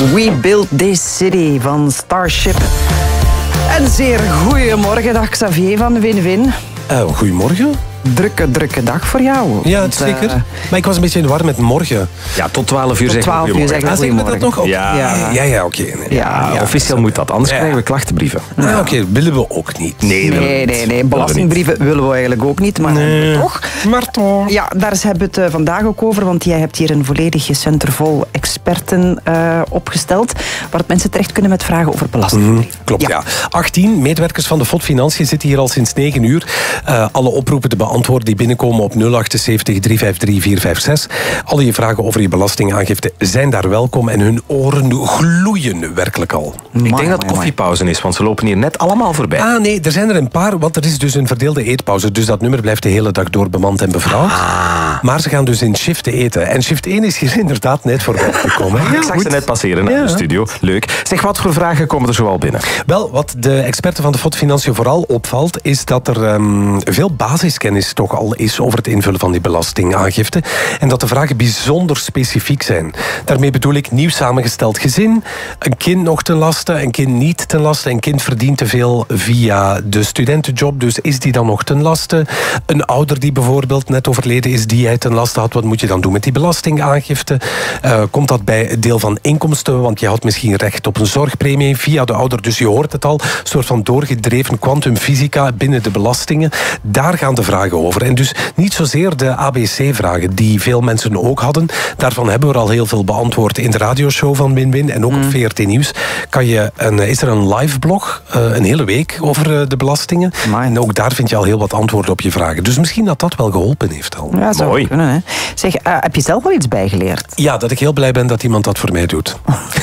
We Built This City van Starship. En zeer goeiemorgen, dag Xavier van de Win-Win. Goedemorgen. Drukke dag voor jou. Ja, zeker. Maar ik was een beetje in de war met morgen. Ja, tot 12 uur zeggen we goedemorgen. Zeggen we dat nog op? Ja, oké. Ja, officieel moet dat, anders krijgen we klachtenbrieven. Oké, willen we ook niet. Nee. Belastingbrieven willen we eigenlijk ook niet, maar toch. Maar toch. Ja, daar hebben we het vandaag ook over, want jij hebt hier een volledige center vol experten opgesteld, waar mensen terecht kunnen met vragen over belastingbrieven. Klopt, ja. 18 medewerkers van de FOD Financiën zitten hier al sinds 9 uur. Alle oproepen te beantwoorden die binnenkomen op 078 353 456. Alle je vragen over je belastingaangifte zijn daar welkom en hun oren gloeien werkelijk al. Ik denk dat koffiepauze is, want ze lopen hier net allemaal voorbij. Nee, er zijn er een paar, want er is dus een verdeelde eetpauze. Dus dat nummer blijft de hele dag door bemand en bevrouwd. Maar ze gaan dus in shiften eten. En shift 1 is hier inderdaad net voorbij gekomen. Ik zag ze net passeren naar de studio. Leuk. Zeg, wat voor vragen komen er zoal binnen? Wel, wat de experten van de FOD Financiën vooral opvalt, is dat er veel basiskennis toch al is over het invullen van die belastingaangifte. En dat de vragen bijzonder specifiek zijn. Daarmee bedoel ik nieuw samengesteld gezin, een kind nog ten laste, een kind niet ten laste, een kind verdient te veel via de studentenjob, dus is die dan nog ten laste? Een ouder die bijvoorbeeld net overleden is, die hij ten laste had, wat moet je dan doen met die belastingaangifte? Komt dat bij het deel van inkomsten, want je had misschien recht op een zorgpremie via de ouder, dus je hoort het al, een soort van doorgedreven kwantumfysica binnen de belastingen. Daar gaan de vragen over. En dus niet zozeer de ABC-vragen die veel mensen ook hadden. Daarvan hebben we er al heel veel beantwoord in de radioshow van Win-Win en ook op VRT Nieuws. Is er een live blog, een hele week over de belastingen. En ook daar vind je al heel wat antwoorden op je vragen. Dus misschien dat wel geholpen heeft al. Ja, zou mooi kunnen, hè. Zeg, heb je zelf wel iets bijgeleerd? Ja, dat ik heel blij ben dat iemand dat voor mij doet.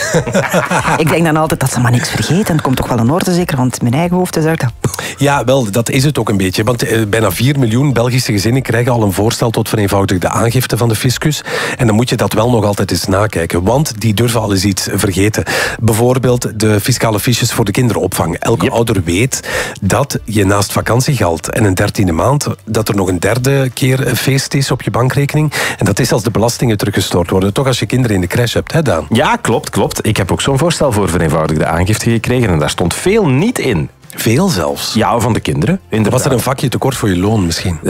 Ik denk dan altijd dat ze maar niks vergeten. Het komt toch wel in orde, zeker, want mijn eigen hoofd is uit. Ja, wel, dat is het ook een beetje. Want bijna 4 miljoen Belgische gezinnen krijgen al een voorstel tot vereenvoudigde aangifte van de fiscus. En dan moet je dat wel nog altijd eens nakijken. Want die durven al eens iets vergeten. Bijvoorbeeld de fiscale fiches voor de kinderopvang. Elke ouder weet dat je naast vakantiegeld en een 13e maand, dat er nog een derde keer een feest is op je bankrekening. En dat is als de belastingen teruggestort worden. Toch als je kinderen in de crash hebt, hè Daan? Ja, klopt. Ik heb ook zo'n voorstel voor vereenvoudigde aangifte gekregen en daar stond veel niet in. Veel zelfs? Ja, van de kinderen. Inderdaad. Was er een vakje tekort voor je loon misschien?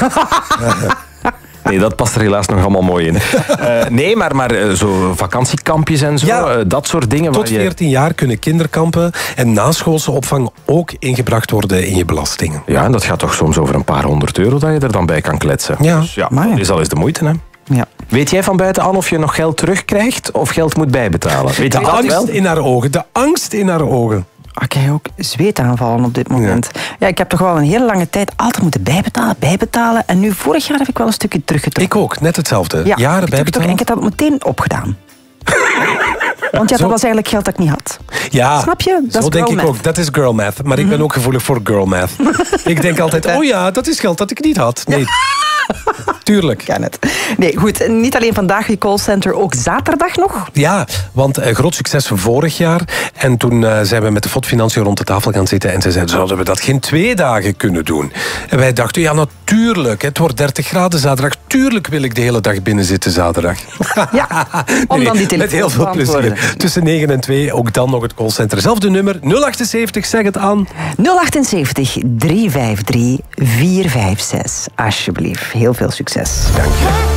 Nee, dat past er helaas nog allemaal mooi in. Nee, maar zo vakantiekampjes en zo, dat soort dingen. Tot 14 jaar kunnen kinderkampen en naschoolse opvang ook ingebracht worden in je belastingen. Ja, en dat gaat toch soms over een paar €100 dat je er dan bij kan kletsen. Ja, dus dat is al eens de moeite, hè? Ja. Weet jij van buitenaf of je nog geld terugkrijgt of geld moet bijbetalen? Weet je de angst in haar ogen, de angst in haar ogen. Ik heb ook zweetaanvallen op dit moment. Ja, ik heb toch wel een hele lange tijd altijd moeten bijbetalen. En nu, vorig jaar heb ik wel een stukje teruggetrokken. Ik ook, net hetzelfde. Ja, jaren bijbetalen. En ik heb dat meteen opgedaan. Want dat was eigenlijk geld dat ik niet had. Ja, snap je? Dat zo is denk ik math. ook. Dat is girl math. Maar ik ben ook gevoelig voor girl math. Ik denk altijd, oh ja, dat is geld dat ik niet had. Nee. Tuurlijk. Ken het. Nee, goed. Niet alleen vandaag je callcenter, ook zaterdag nog? Ja, want groot succes vorig jaar. En toen zijn we met de FOD Financiën rond de tafel gaan zitten. En ze zeiden, zouden we dat geen 2 dagen kunnen doen? En wij dachten, ja natuurlijk. Het wordt 30 graden zaterdag. Tuurlijk wil ik de hele dag binnen zitten zaterdag. Ja, om dan die telefoon met heel veel plezier. Tussen 9 en 2, ook dan nog het callcenter. Zelfde nummer, 078, zeg het aan. 078 353 456. Alsjeblieft, heel veel succes. Dank je.